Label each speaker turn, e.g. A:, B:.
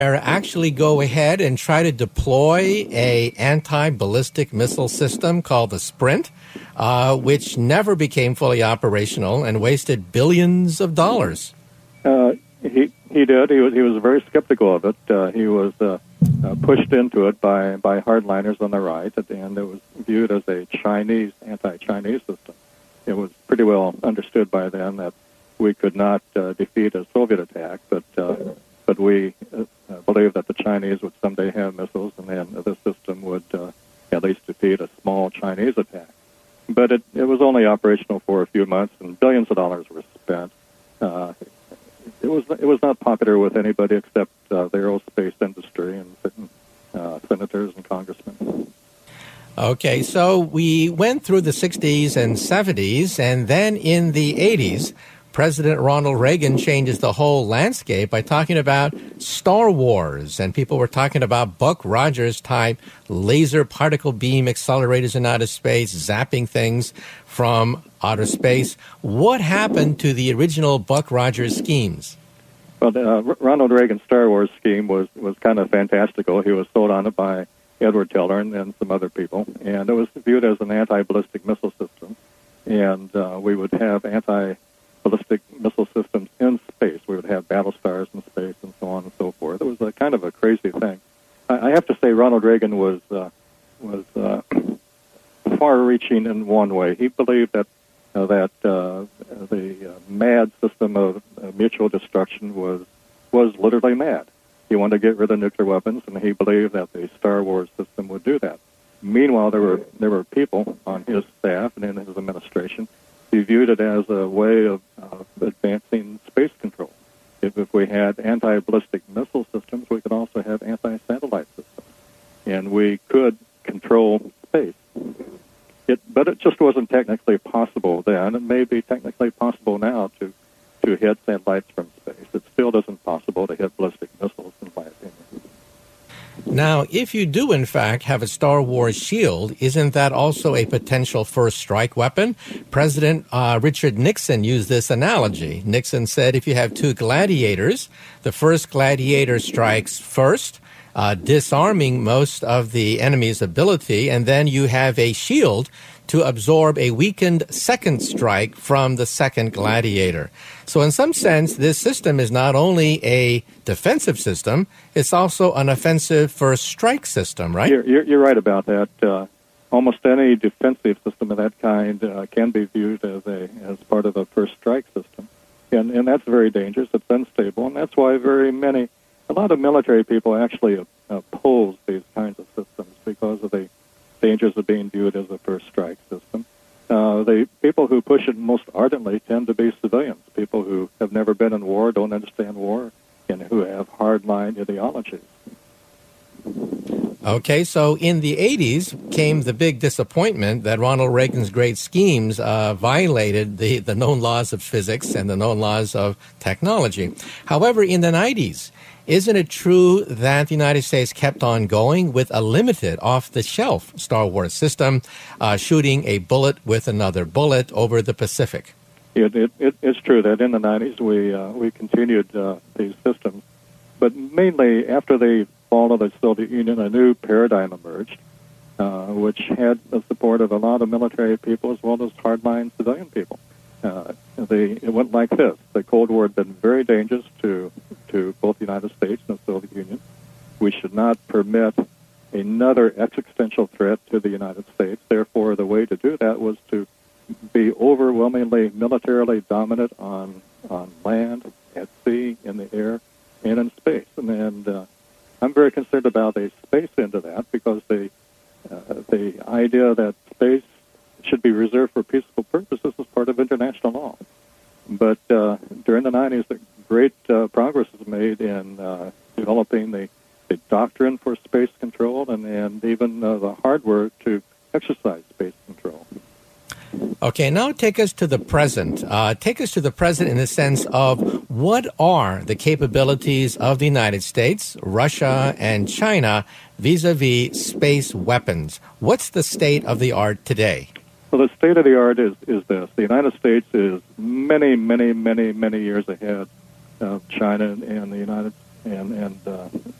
A: actually go ahead and try to deploy a anti-ballistic missile system called the Sprint, which never became fully operational and wasted billions of dollars.
B: He did. He was very skeptical of it. He was pushed into it by hardliners on the right, and it was viewed as a anti-Chinese system. It was pretty well understood by then that we could not defeat a Soviet attack, but we believed that the Chinese would someday have missiles, and then this system would at least defeat a small Chinese attack. But it was only operational for a few months, and billions of dollars were spent. It was not popular with anybody except the aerospace industry and certain senators and congressmen.
A: Okay, so we went through the 60s and 70s, and then in the 80s, President Ronald Reagan changes the whole landscape by talking about Star Wars, and people were talking about Buck Rogers-type laser particle beam accelerators in outer space, zapping things from outer space. What happened to the original Buck Rogers schemes?
B: Well, Ronald Reagan's Star Wars scheme was kind of fantastical. He was sold on it by Edward Teller and some other people, and it was viewed as an anti-ballistic missile system, and we would have anti-ballistic missile systems in space. We would have battle stars in space and so on and so forth. It was a kind of a crazy thing. I have to say Ronald Reagan was far-reaching in one way. He believed that the mad system of mutual destruction was literally mad. He wanted to get rid of nuclear weapons, and he believed that the Star Wars system would do that. Meanwhile, there were people on his staff and in his administration who viewed it as a way of advancing space control. If we had anti-ballistic missile systems, we could also have anti-satellite systems, and we could control space. But it just wasn't technically possible then. It may be technically possible now to hit satellites from space. It still isn't possible to hit ballistic missiles, in my opinion.
A: Now, if you do, in fact, have a Star Wars shield, isn't that also a potential first strike weapon? President Richard Nixon used this analogy. Nixon said if you have two gladiators, the first gladiator strikes first, disarming most of the enemy's ability, and then you have a shield to absorb a weakened second strike from the second gladiator. So in some sense, this system is not only a defensive system, it's also an offensive first strike system, right?
B: You're right about that. Almost any defensive system of that kind can be viewed as part of a first strike system. And that's very dangerous. It's unstable, and that's why a lot of military people actually oppose these kinds of systems because of the dangers of being viewed as a first strike system. The people who push it most ardently tend to be civilians, people who have never been in war, don't understand war, and who have hardline ideologies.
A: Okay, so in the 80s came the big disappointment that Ronald Reagan's great schemes violated the known laws of physics and the known laws of technology. However, in the 90s, isn't it true that the United States kept on going with a limited, off-the-shelf Star Wars system, shooting a bullet with another bullet over the Pacific?
B: It's true that in the 90s we continued these systems, but mainly after the fall of the Soviet Union, a new paradigm emerged, which had the support of a lot of military people as well as hardline civilian people. It went like this. The Cold War had been very dangerous to both the United States and the Soviet Union. We should not permit another existential threat to the United States. Therefore, the way to do that was to be overwhelmingly militarily dominant on land, at sea, in the air, and in space. And I'm very concerned about the space end of that because the idea that space should be reserved for peaceful purposes is part of international law. But during the 90s, the great progress was made in developing the doctrine for space control and even the hardware to exercise space control.
A: Okay, now take us to the present. Take us to the present in the sense of what are the capabilities of the United States, Russia, and China vis-a-vis space weapons? What's the state of the art today?
B: Well, the state of the art is this. The United States is many, many, many, many years ahead of China and the and